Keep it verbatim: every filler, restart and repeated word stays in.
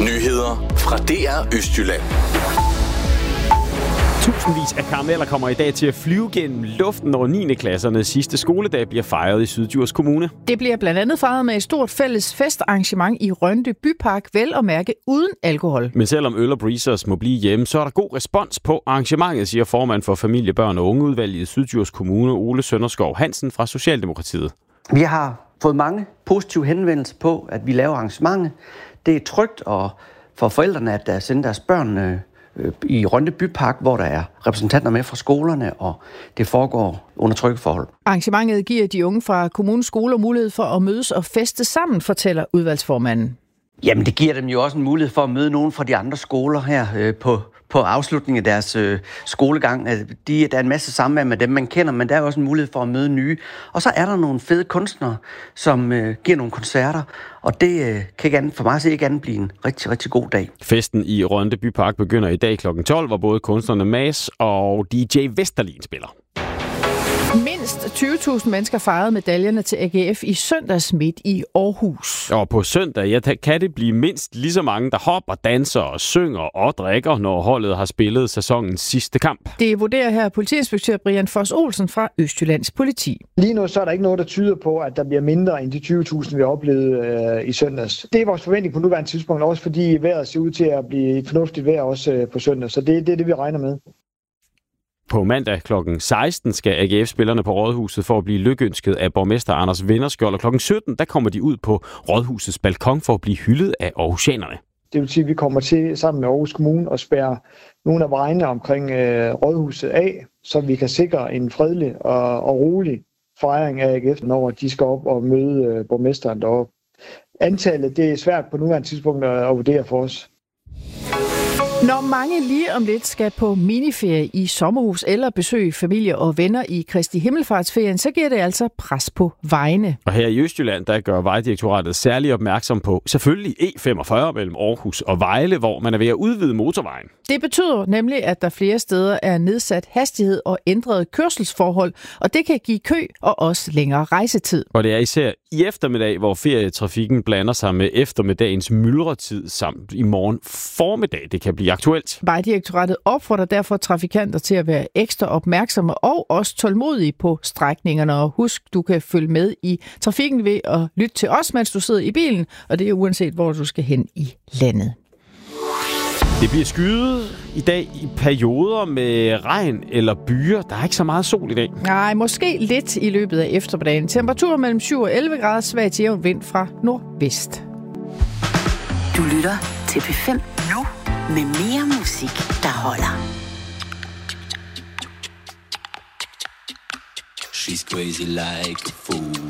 Nyheder fra D R Østjylland. Tusindvis af karameller kommer i dag til at flyve gennem luften, når niende klassernes sidste skoledag bliver fejret i Syddjurs Kommune. Det bliver blandt andet fejret med et stort fælles festarrangement i Rønde Bypark, vel at mærke uden alkohol. Men selvom øl og breezers må blive hjemme, så er der god respons på arrangementet, siger formand for familie, børn og ungeudvalget i Syddjurs Kommune, Ole Sønderskov Hansen fra Socialdemokratiet. Vi har fået mange positive henvendelser på, at vi laver arrangementet. Det er trygt og for forældrene at sende deres børn øh, i Rønde Bypark, hvor der er repræsentanter med fra skolerne, og det foregår under trygge forhold. Arrangementet giver de unge fra kommunens skoler mulighed for at mødes og feste sammen, fortæller udvalgsformanden. Jamen, det giver dem jo også en mulighed for at møde nogen fra de andre skoler her øh, på, på afslutningen af deres øh, skolegang. De, der er en masse samvær med dem, man kender, men der er også en mulighed for at møde nye. Og så er der nogle fede kunstnere, som øh, giver nogle koncerter, og det øh, kan ikke andet, for mig se ikke andet blive en rigtig, rigtig god dag. Festen i Rønde Bypark begynder i dag klokken tolv, hvor både kunstnerne Mads og D J Vesterlin spiller. Mindst tyve tusind mennesker fejrede medaljerne til A G F i søndags midt i Aarhus. Og på søndag ja, kan det blive mindst lige så mange, der hopper, danser og synger og drikker, når holdet har spillet sæsonens sidste kamp. Det vurderer her politiinspektør Brian Foss Olsen fra Østjyllands Politi. Lige nu så er der ikke noget, der tyder på, at der bliver mindre end de tyve tusind, vi har oplevet øh, i søndags. Det er vores forventning på nuværende tidspunkt, også fordi vejret ser ud til at blive et fornuftigt vejr også øh, på søndag. Så det, det er det, vi regner med. På mandag klokken seksten skal A G F-spillerne på Rådhuset for at blive lykønsket af borgmester Anders Vinderskjold, og klokken sytten der kommer de ud på Rådhusets balkon for at blive hyldet af aarhusianerne. Det vil sige, at vi kommer til sammen med Aarhus Kommune at spærre nogle af vejene omkring øh, Rådhuset af, så vi kan sikre en fredelig og, og rolig fejring af A G F, når de skal op og møde øh, borgmesteren deroppe. Antallet det er svært på nuværende tidspunkt at, at vurdere for os. Når mange lige om lidt skal på miniferie i sommerhus eller besøge familie og venner i Kristi Himmelfartsferien, så giver det altså pres på vejene. Og her i Østjylland, der gør Vejdirektoratet særlig opmærksom på selvfølgelig E femogfyrre mellem Aarhus og Vejle, hvor man er ved at udvide motorvejen. Det betyder nemlig, at der flere steder er nedsat hastighed og ændrede kørselsforhold, og det kan give kø og også længere rejsetid. Og det er især i eftermiddag, hvor ferietrafikken blander sig med eftermiddagens myldretid samt i morgen formiddag. Det kan blive aktuelt. Vejdirektoratet opfordrer derfor trafikanter til at være ekstra opmærksomme og også tålmodige på strækningerne. Og husk, du kan følge med i trafikken ved at lytte til os, mens du sidder i bilen, og det er uanset, hvor du skal hen i landet. Det bliver skyet i dag i perioder med regn eller byer. Der er ikke så meget sol i dag. Nej, måske lidt i løbet af eftermiddagen. Temperatur mellem syv og elleve grader, svag til jævn vind fra nordvest. Du lytter til P fem nu med mere musik, der holder. She's crazy like a fool.